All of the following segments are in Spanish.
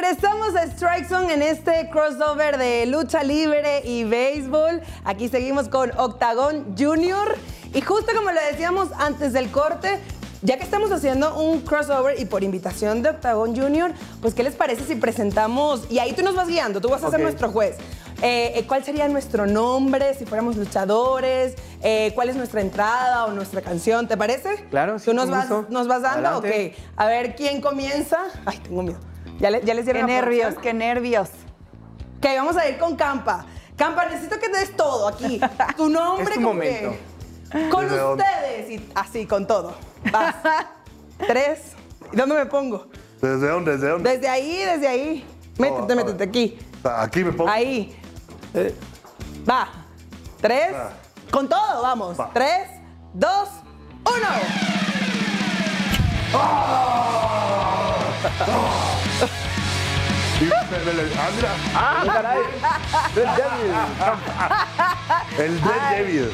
Regresamos a Strike Zone en este crossover de lucha libre y béisbol. Aquí seguimos con Octagon Junior. Y justo como lo decíamos antes del corte, ya que estamos haciendo un crossover y por invitación de Octagon Junior, pues ¿qué les parece si presentamos? Y ahí tú nos vas guiando, tú vas a ser nuestro juez. ¿Cuál sería nuestro nombre si fuéramos luchadores? ¿Cuál es nuestra entrada o nuestra canción? ¿Te parece? Claro, sí. ¿Tú nos vas dando? Adelante. Ok. A ver, ¿quién comienza? Ay, tengo miedo. ¿Ya les dieron Qué la nervios, producción? qué nervios. Ok, vamos a ir con Campa. Campa, necesito que te des todo aquí. Tu nombre, Es tu como momento. que con ¿Desde dónde? ustedes. Y así, con todo. Vas. 3. ¿Y dónde me pongo? ¿Desde dónde? ¿Desde dónde? Desde ahí, desde ahí. Métete aquí. Aquí me pongo. Ahí. Va. 3. Va. Con todo, vamos. Va. 3, 2, 1. Mira. ¡Ah, caray! Red Devil. El Red Devil.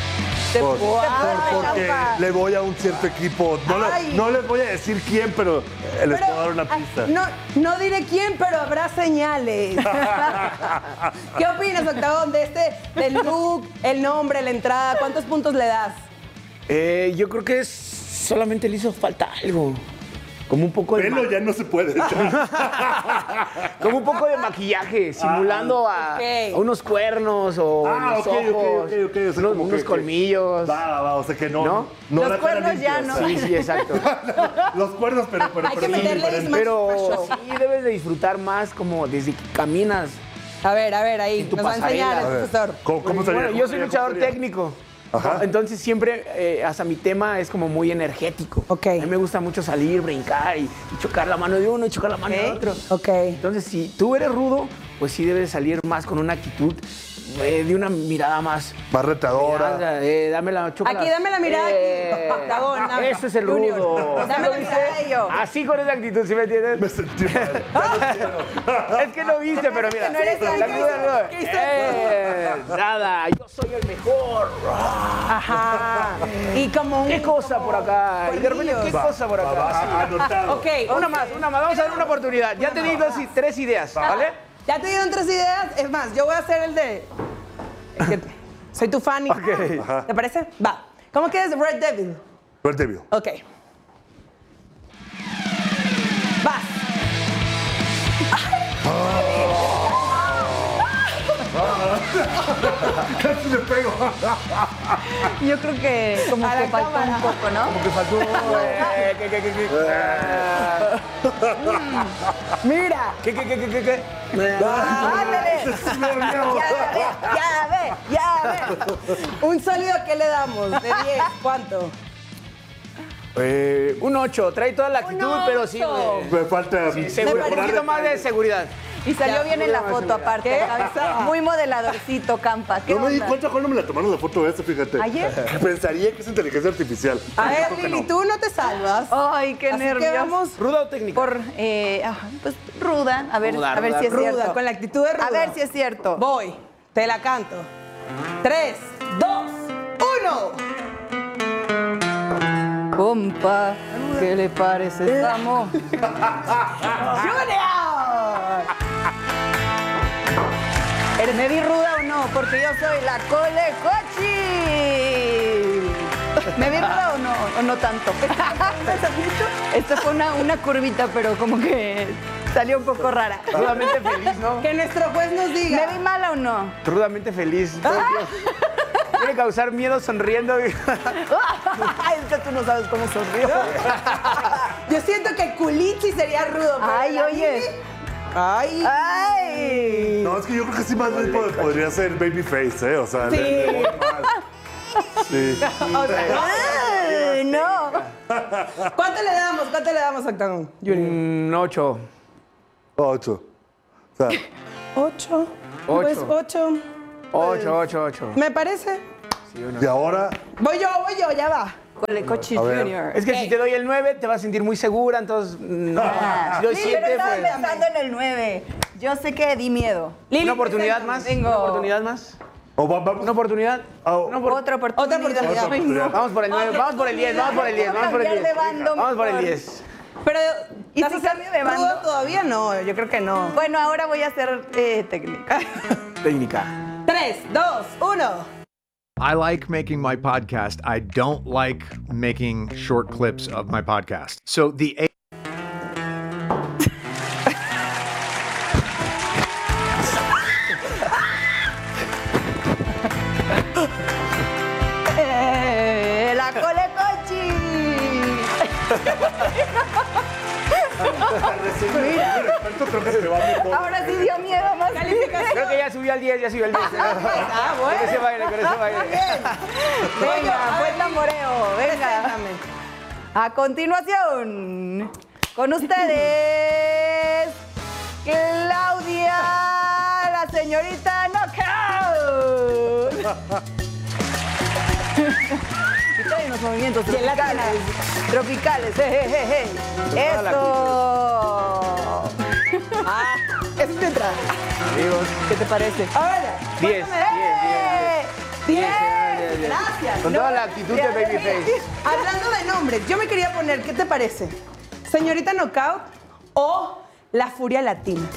Porque le voy a un cierto equipo. Ay. No les voy a decir quién, pero les puedo dar una pista. No diré quién, pero habrá señales. ¿Qué opinas, Octagón, del look, el nombre, la entrada? ¿Cuántos puntos le das? Yo creo que solamente le hizo falta algo. Como un poco de Pelo ya no se puede. como un poco de maquillaje, simulando a unos cuernos o unos ojos, ok. O sea, como unos que- colmillos. Va, o sea que no. ¿No? Los la cara cuernos ya limpia, no. o sea. Sí, sí, exacto. Los cuernos, pero Hay que son meterle diferentes. más Pero show. sí debes de disfrutar más como desde que caminas. A ver, ahí. tu Nos va a enseñar pasarela. el A ver, profesor. ¿Cómo sería? Bueno, ¿Cómo yo soy sería? luchador ¿Cómo sería? técnico. Ajá. Entonces siempre, hasta mi tema es como muy energético. Ok. A mí me gusta mucho salir, brincar y chocar la mano de uno y chocar la mano de otro. Ok. Entonces, si tú eres rudo, pues sí debes salir más con una actitud de una mirada más. Más retadora. Dame la chocolate. Aquí, dame la mirada aquí. Octagón, dame. Ese es el Junior. rudo. Dame ¿Sí la lo mirada viste? de ello. Así con esa actitud, ¿sí me entiendes? Me sentí mal. Es que no viste, pero mira. que no eres la el actitud del rudo. ¿Qué hizo? Nada, yo soy el mejor. Ajá. Y como un... ¿Qué cosa por acá? Y de repente, ¿qué cosa por acá? Sí. Anotado. Ok. Una más. Vamos a dar una oportunidad. Ya te di 3 ideas, ¿vale? ¿Ya te dieron 3 ideas? Es más, yo voy a hacer el de... que soy tu fan y... ¿Te parece? Va. ¿Cómo que es Red Devil? Red Devil. Ok. Vas. Casi me pego. Yo creo que como A que la faltó cámara. un poco, ¿no? Como que faltó. Mira. ¿Qué? Ándale. Ya ve. Un sólido, ¿qué le damos? De 10, ¿cuánto? Un 8. Trae toda la actitud, pero sí. Me falta. Un poquito más de seguridad. Y salió Ya, bien en la foto aparte. ¿Qué? ¿sabes? Muy modeladorcito, Campa. ¿Qué No me di onda? cuenta cuando me la tomaron la foto esa, fíjate. ¿Ayer? Pensaría que es inteligencia artificial. A ver, Creo que Lili, no. tú no te salvas. Ay, qué Así nervios. que vamos ¿Ruda o técnica? Pues ruda. A ver, Ruda, a ver ruda, si es ruda, cierto. con la actitud de ruda. A ver si es cierto. Voy, te la canto. 3, 2, 1. Compa, ¿qué le parece? Estamos. ¡Junior! ¿Me vi ruda o no? Porque yo soy la Cole Cochi. ¿Me vi ruda o no? ¿O no tanto? Esta fue una curvita, pero como que salió un poco rara. Rudamente feliz, ¿no? Que nuestro juez nos diga. ¿Me vi mala o no? Rudamente feliz. Quiere causar miedo sonriendo. Ay, es que tú no sabes cómo sonrió. Yo siento que Culichi sería rudo. pero Ay, la oye. Lili- Ay. Ay. No, es que yo creo que sí más bien podría ser Babyface, ¿eh? O sea, Sí. le voy más. Sí. O sea, Ay, no. ¿Cuánto le damos, Octagon? Un 8. 8. O sea, 8. Ocho. Pues 8. 8. ¿Me parece? y ahora, Voy yo, ya va. Cole Cochi A ver. Junior. Es que si te doy el 9, te vas a sentir muy segura, entonces. No. Si doy Sí, 7, pero estaba pues. pensando en el 9. Yo sé que di miedo. Lili, ¿Una oportunidad preséntame. más? Tengo- ¿Una oportunidad más? o vamos. ¿Una oportunidad? Una Otra oportunidad. Otra oportunidad. Ay, no. Vamos por el 9, vamos por el 10, vamos por el 10, vamos por el 10. Cambiar de bando Vamos por el mejor. 10. Pero, ¿Y ¿vas si a hacer cambio de rudo bando? todavía? No, yo creo que no. Bueno, ahora voy a hacer técnica. Técnica. 3, 2, 1. I like making my podcast. I don't like making short clips of my podcast. So the ¡La colecochi! Creo que te va mejor. Ahora sí dio miedo más. Creo que ya subió al 10, Ah, bueno. Con ese baile, con ese baile. Venga, buen tamboreo, venga. Preséntame. A continuación, con ustedes, Claudia, la señorita Knockout. Y trae unos movimientos tropicales. Tropicales, Eso. Ah, eso es mientras. Amigos, ¿Qué te parece? Ahora, 10, 10. Diez. Gracias. Con toda la actitud de Babyface. Hablando de nombres, yo me quería poner, ¿qué te parece? ¿Señorita Knockout o La Furia Latina?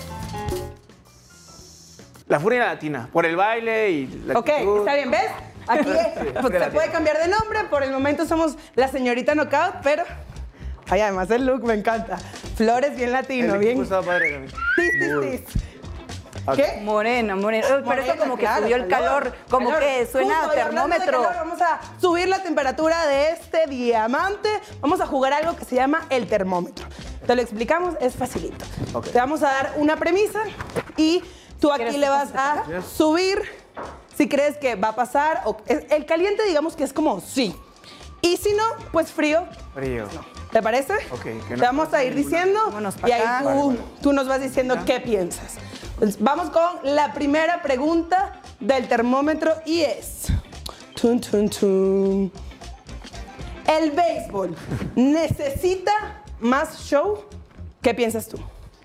La furia latina, por el baile y la Ok, actitud. está bien, ¿ves? Aquí se puede cambiar de nombre, por el momento somos la señorita Knockout, pero... Ay, además el look me encanta. Flores bien latino, El bien... equipo estaba padre también. Tis, tis, tis. ¿Qué? Morena. Pero eso como que Claro, subió el calor, como calor. que suena Justo, a y hablando de termómetro. calor, vamos a subir la temperatura de este diamante. Vamos a jugar algo que se llama el termómetro. Te lo explicamos, es facilito. Ok. Te vamos a dar una premisa y tú aquí le vas a subir si crees que va a pasar. El caliente digamos que es como sí. Y si no, pues frío. Frío. ¿Te parece? Ok, que Te no- vamos a ir diciendo Vámonos pa' y ahí acá. tú nos vas diciendo qué piensas. Pues vamos con la primera pregunta del termómetro y es... Tun, tun, tun. ¿El béisbol necesita más show? ¿Qué piensas tú?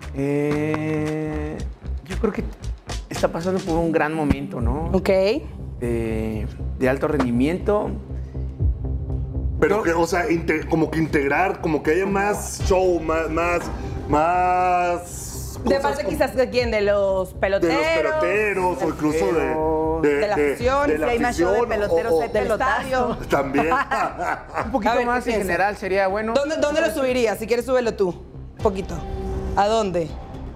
Yo creo que está pasando por un gran momento, ¿no? Ok. De alto rendimiento. Pero que, o sea, como que integrar, como que haya más show, más De cosas parte como- quizás de quién, de los de peloteros. los peloteros o incluso de la afición, de la Si hay más show de afición, peloteros, o- hay del pelotazo. estadio. también. Un poquito A ver, más ¿qué en piensas? general sería bueno. ¿Dónde lo subirías? Si quieres, súbelo tú. Un poquito. ¿A dónde?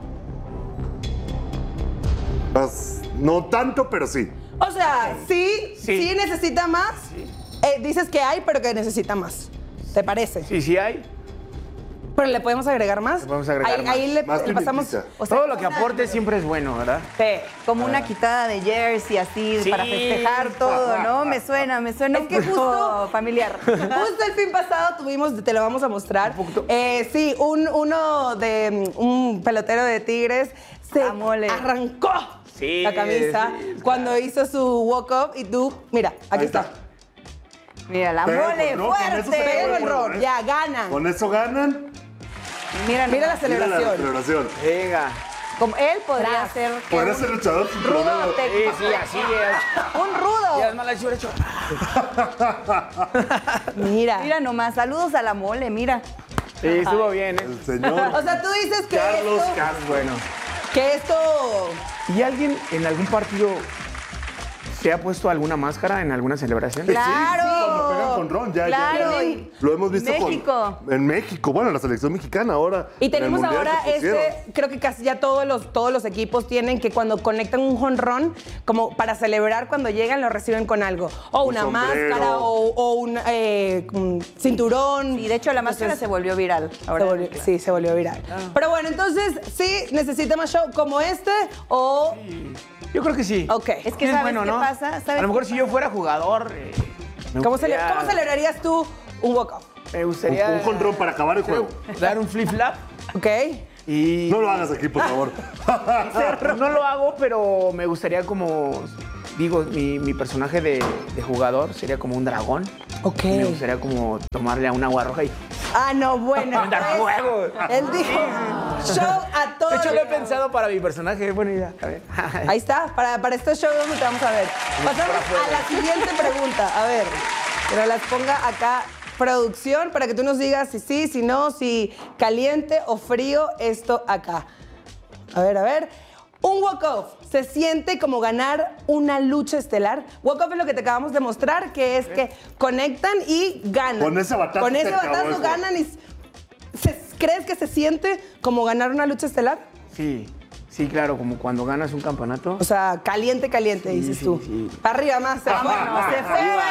No tanto, pero sí. O sea, sí Sí. necesita más. Dices que hay, pero que necesita más. ¿Te parece? Sí, sí hay. Pero le podemos agregar más. Le podemos agregar ahí, más. Ahí le Más pasamos. pimientita. O sea, Todo lo que aporte siempre es bueno, ¿verdad? Sí. como una quitada de jersey así Sí. para festejar todo, ¿no? Me suena Es que un poco justo- familiar. Justo el fin pasado tuvimos, te lo vamos a mostrar. Un poquito. Sí, un pelotero de Tigres se Ah, mole. arrancó Sí, la camisa sí, cuando hizo su walk-up y tú, mira, aquí Ahí está. está. Mira, la Pero, mole no, con eso se fuerte. Pega el bueno, rol, ¿eh? ya ganan. Con eso ganan. Mira, Mira la nomás. Mira la celebración. celebración. Venga. Como él podría ser que Podría un ser luchador sin problema. rudo te- Sí, sí, así es. un Y rudo. las malas churas, churas. Mira. Mira nomás, saludos a la mole, mira. Sí, estuvo bien, ¿eh? El señor O sea, tú dices que Carlos esto, Castro. Bueno. que esto ¿Y alguien en algún partido se ha puesto alguna máscara en alguna celebración? Claro. Sí, cuando pegan con Ron, ya, Claro, ya. y- Lo hemos visto México. en México, bueno, en la selección mexicana ahora. y en el tenemos Mundial ahora se pusieron. creo que casi ya todos los equipos tienen que cuando conectan un jonrón, como para celebrar cuando llegan, lo reciben con algo. O Un una sombrero. máscara, o un cinturón. Y de hecho la máscara se volvió viral. Ahora Se volvió- sí, se volvió viral. Pero bueno, entonces, ¿sí necesita más show como este o...? Yo creo que sí. Ok. Es que ¿sabes qué pasa? A ¿Sabes lo mejor qué si yo fuera jugador, me ¿Cómo gustaría- celebrarías tú un walk-off? Me gustaría Un jonrón para acabar el juego. dar un flip-flap ¿Ok? y... No lo hagas aquí, por favor. No lo hago, pero me gustaría como... Digo, mi personaje de jugador sería como un dragón. Ok. Me gustaría como tomarle a un agua roja y... Ah, no, bueno. Dar fuego. Él dijo show a todos. De hecho, lo he pensado para mi personaje. Buena idea. A ver. Ahí está, para este show donde te vamos a ver. Pasamos a la siguiente pregunta. A ver, que nos las ponga acá producción, para que tú nos digas si sí, si no, si caliente o frío esto acá. A ver. Un walk-off se siente como ganar una lucha estelar. Walk-off es lo que te acabamos de mostrar, que es que conectan y ganan. Con ese batazo Con ese se acabó batazo eso. ganan y... ¿Crees que se siente como ganar una lucha estelar? Sí, claro, como cuando ganas un campeonato. O sea, caliente, dices sí, tú. sí. Para arriba más. Se fue. Se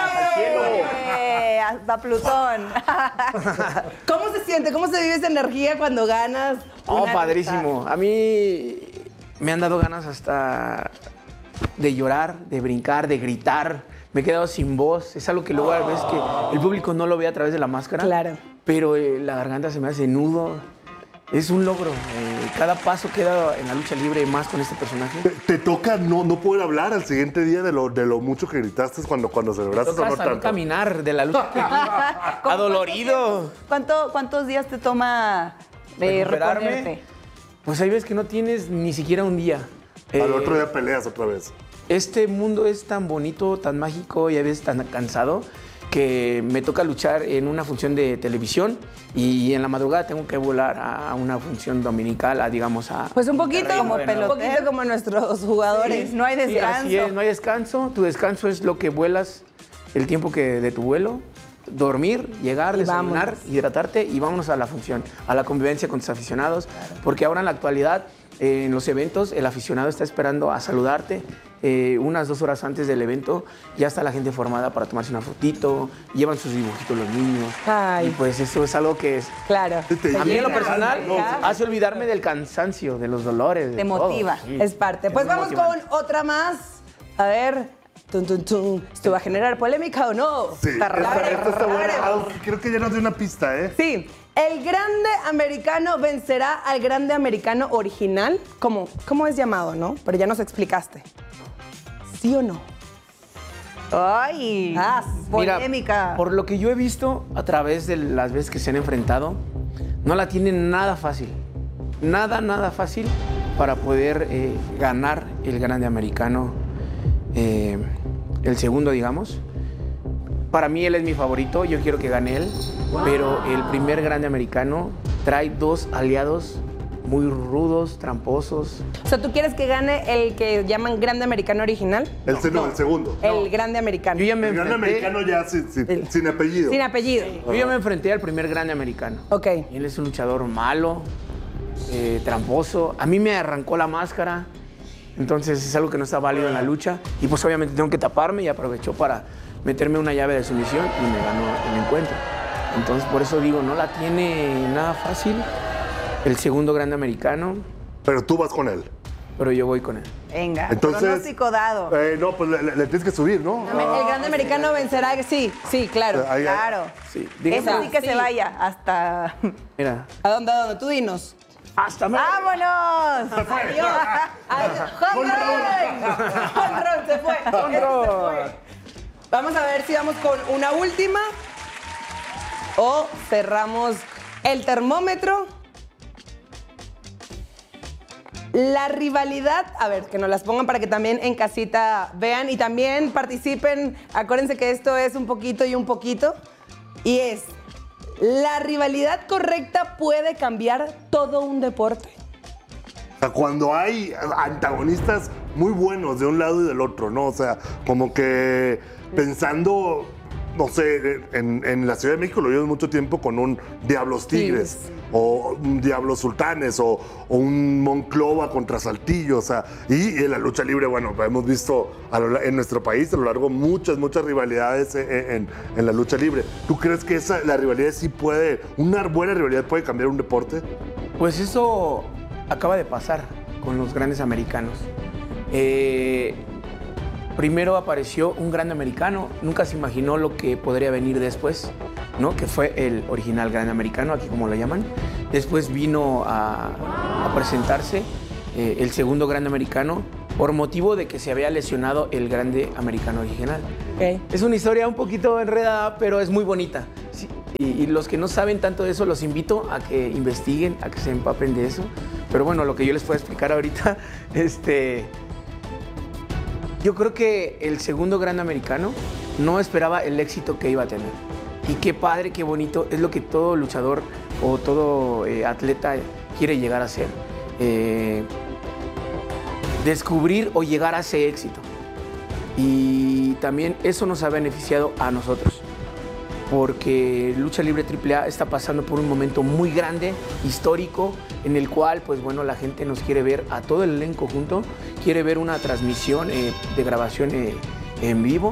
fue hasta Plutón. ¿Cómo se siente? ¿Cómo se vive esa energía cuando ganas? una Padrísimo. A mí me han dado ganas hasta de llorar, de brincar, de gritar. Me he quedado sin voz. Es algo que luego a veces que el público no lo ve a través de la máscara. Claro. Pero la garganta se me hace nudo. Es un logro. Cada paso queda en la lucha libre, más con este personaje. ¿Te toca no poder hablar al siguiente día de lo mucho que gritaste cuando celebraste o Toca no hasta no tanto? caminar de la lucha. Adolorido. ¿Cuántos días te toma reponerte? Pues hay veces que no tienes ni siquiera un día. Al otro día peleas otra vez. Este mundo es tan bonito, tan mágico y a veces tan cansado que me toca luchar en una función de televisión y en la madrugada tengo que volar a una función dominical, digamos a... Pues un poquito Monterrey, como bueno. pelotero. Un poquito como nuestros jugadores. No hay Sí, descanso. así es, no hay descanso. Tu descanso es lo que vuelas, el tiempo de tu vuelo, dormir, llegar, Y desayunar, vámonos. hidratarte y vámonos a la función, a la convivencia con tus aficionados, porque ahora en la actualidad, en los eventos, el aficionado está esperando a saludarte. Unas 2 horas antes del evento ya está la gente formada para tomarse una fotito, llevan sus dibujitos los niños. Ay. Y pues eso es algo que es... Claro. A mí en lo llega. personal No, sí. hace olvidarme del cansancio, de los dolores. de Te todo. motiva. Sí. Es parte. Pues muy vamos motivante. con otra más. A ver. ¿Esto va a generar polémica o no? Sí, esta está buena. Creo que ya nos dio una pista, ¿eh? Sí. ¿El grande americano vencerá al grande americano original? ¿Cómo es llamado, no? Pero ya nos explicaste. ¿Sí o no? Ay, Mira, polémica. por lo que yo he visto a través de las veces que se han enfrentado, no la tienen nada fácil. Nada fácil para poder ganar el grande americano, el segundo, digamos. Para mí él es mi favorito, yo quiero que gane él, pero el primer grande americano trae 2 aliados muy rudos, tramposos. O sea, ¿tú quieres que gane el que llaman grande americano original? El segundo. El grande americano. Yo ya me El gran enfrenté, americano ya sin apellido. Sin apellido. yo ya me enfrenté al primer grande americano. Ok. Él es un luchador malo, tramposo. A mí me arrancó la máscara, entonces es algo que no está válido en la lucha. Y pues obviamente tengo que taparme y aprovechó para meterme una llave de sumisión y me ganó el encuentro. Entonces por eso digo, no la tiene nada fácil el segundo grande americano, Pero tú vas con él. pero yo voy con él. Venga, Entonces, pronóstico dado. No, pues le tienes que subir, ¿no? El grande americano vencerá. Sí, claro. Ahí, Claro. Sí, Eso dígame, sí que Sí. se vaya hasta... mira, ¿A dónde? Tú dinos. hasta me... ¡Vámonos! Adiós. ¡Home run! Se fue. Home run. Vamos a ver si vamos con una última o cerramos el termómetro. La rivalidad, a ver, que nos las pongan para que también en casita vean y también participen. Acuérdense que esto es un poquito y un poquito. Y es, ¿la rivalidad correcta puede cambiar todo un deporte? O sea, cuando hay antagonistas muy buenos de un lado y del otro, ¿no? O sea, como que pensando, no sé, en la Ciudad de México lo vimos mucho tiempo con un Diablos Tigres, o un Diablos Sultanes, o un Monclova contra Saltillo, o sea, y en la lucha libre, bueno, hemos visto en nuestro país a lo largo muchas rivalidades en la lucha libre. ¿Tú crees que la rivalidad sí puede, una buena rivalidad puede cambiar un deporte? Pues eso acaba de pasar con los grandes americanos. Primero apareció un grande americano, nunca se imaginó lo que podría venir después, ¿no? Que fue el original grande americano, aquí como lo llaman. Después vino a presentarse el segundo grande americano por motivo de que se había lesionado el grande americano original. Ok. Es una historia un poquito enredada, pero es muy bonita. Sí, y los que no saben tanto de eso, los invito a que investiguen, a que se empapen de eso. Pero bueno, lo que yo les puedo explicar ahorita, yo creo que el segundo grande americano no esperaba el éxito que iba a tener. Y qué padre, qué bonito, es lo que todo luchador o todo atleta quiere llegar a ser. Descubrir o llegar a ese éxito. Y también eso nos ha beneficiado a nosotros, porque Lucha Libre AAA está pasando por un momento muy grande, histórico, en el cual, pues bueno, la gente nos quiere ver a todo el elenco junto, quiere ver una transmisión de grabación en vivo.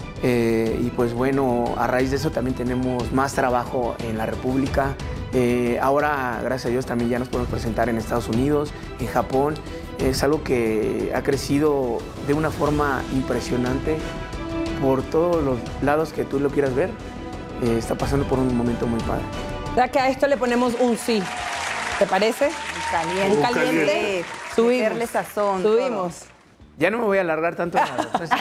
Y pues bueno, a raíz de eso también tenemos más trabajo en la República. Ahora, gracias a Dios, también ya nos podemos presentar en Estados Unidos, en Japón. Es algo que ha crecido de una forma impresionante por todos los lados que tú lo quieras ver. Está pasando por un momento muy padre. Ya que a esto le ponemos un sí. ¿Te parece? Caliente. Un caliente. Meterle sazón. Subimos. Ya no me voy a alargar tanto. No,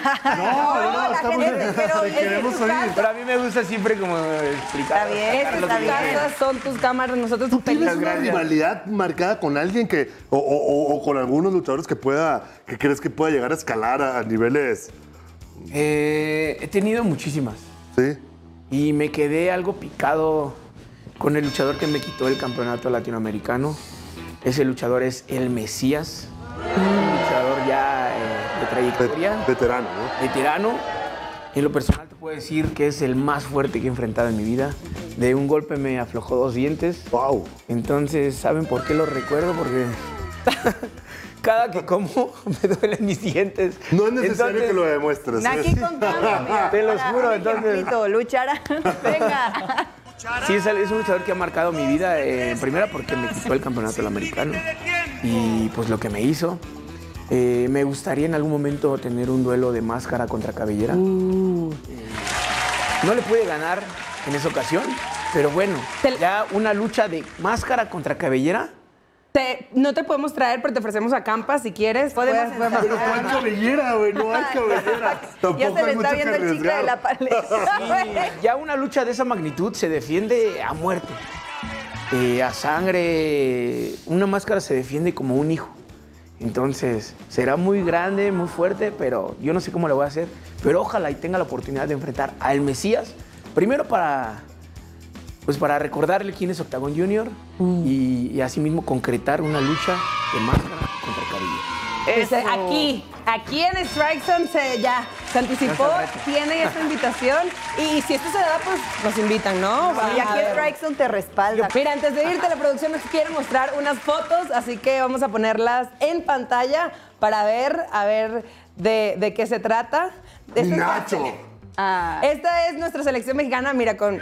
la estamos gente, pero te queremos es oír. Pero a mí me gusta siempre como explicar. Está bien, Estas está bien. casas son tus cámaras, nosotros tus ¿Tienes películas. una rivalidad marcada con alguien que, o con algunos luchadores que crees que pueda llegar a escalar a niveles? He tenido muchísimas. Sí. Y me quedé algo picado con el luchador que me quitó el campeonato latinoamericano. Ese luchador es El Mesías. Un luchador ya de trayectoria. Veterano, ¿no? Veterano. En lo personal te puedo decir que es el más fuerte que he enfrentado en mi vida. De un golpe me aflojó 2 dientes. Wow. Entonces, ¿saben por qué lo recuerdo? Porque cada que como me duelen mis dientes. No es necesario Entonces, que lo demuestres. Aquí con calma, mira. Te los Para juro, un entonces. ejemplito, luchará. Venga. Sí, es un luchador que ha marcado mi vida, en primera porque me quitó el campeonato americano y pues lo que me hizo. Me gustaría en algún momento tener un duelo de máscara contra cabellera. No le pude ganar en esa ocasión, pero bueno, ya una lucha de máscara contra cabellera. No te podemos traer, pero te ofrecemos a Campa si quieres. Podemos Pero no hay cabellera, güey, no hay cabellera. Ya Tampoco se le hay mucho está que viendo el chicle de arriesgar. la paleta. Ya una lucha de esa magnitud se defiende a muerte, a sangre. Una máscara se defiende como un hijo. Entonces, será muy grande, muy fuerte, pero yo no sé cómo lo voy a hacer. Pero ojalá y tenga la oportunidad de enfrentar al Mesías. Primero para recordarle quién es Octagon Junior y asimismo concretar una lucha de máscara contra cabellera. Aquí en Strike Zone ya se anticipó, tiene esa invitación y si esto se da, pues nos invitan, ¿no? Y aquí Strikeson te respalda. Mira, antes de irte, la producción nos quiere mostrar unas fotos, así que vamos a ponerlas en pantalla para ver, a ver de qué se trata. Nacho. Esta es nuestra selección mexicana, mira, con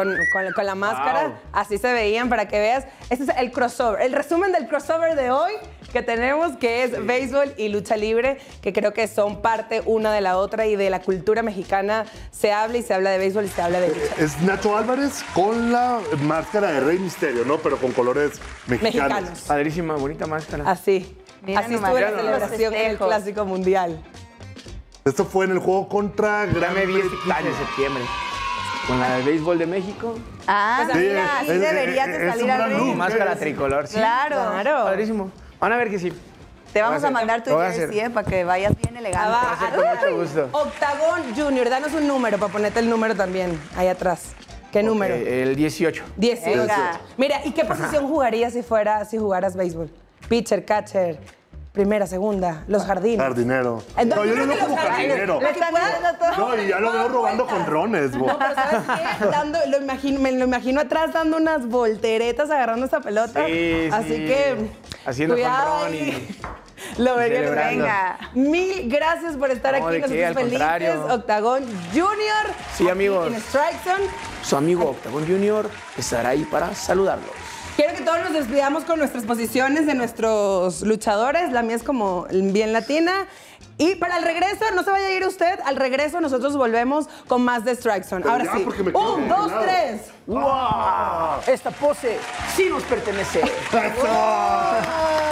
la máscara. Wow. Así se veían para que veas. Este es el crossover, el resumen del crossover de hoy que tenemos, que es béisbol y lucha libre, que creo que son parte una de la otra y de la cultura mexicana. Se habla y se habla de béisbol y se habla de lucha. Es Nacho Álvarez con la máscara de Rey Misterio, ¿no? Pero con colores mexicanos. Padrísima, bonita máscara. Así. Mira Así nomás, estuvo la los celebración en el festejos. Clásico Mundial. Esto fue en el juego contra Ya Gran me vi este 15 de Bretaña. septiembre con la del béisbol de México. Pues mira, sí es- deberías de es salir un al gran ring. look. Máscara es? tricolor, sí. Claro. Padrísimo. Van a ver que sí. Te vamos Lo a voy a hacer. mandar tu Lo voy a jersey, hacer. para que vayas bien elegante. Ah, va. Con mucho gusto. Octagon Junior, danos un número para ponerte el número también ahí atrás. ¿Qué número? El 18. 18. Venga. Mira, ¿y qué posición jugarías si jugaras béisbol? Pitcher, catcher, primera, segunda, los jardines. Jardinero. Entonces, No, yo lo creo veo que como los jardines- jardinero. lo que Están pueda- viendo todo. No, y ya lo veo robando jonrones, bo. No, pero ¿sabes qué? Me lo imagino atrás dando unas volteretas agarrando esa pelota. Sí, Así sí. que Haciendo cuidado jonrón ahí. y Lo vería. celebrando. Venga. Mil gracias por estar No, aquí. ¿de qué? Nosotros Al felices. contrario. Octagon Junior. Sí, aquí amigos. En Strike Zone. Su amigo Octagon Junior estará ahí para saludarlos. Quiero que todos nos despidamos con nuestras posiciones de nuestros luchadores. La mía es como bien latina. Y para el regreso, no se vaya a ir usted. Al regreso nosotros volvemos con más de Strike Zone. Pero Ahora ya, sí. porque me quedo 1, 2, congelado. 3. ¡Wow! Esta pose sí nos pertenece. ¡Eso!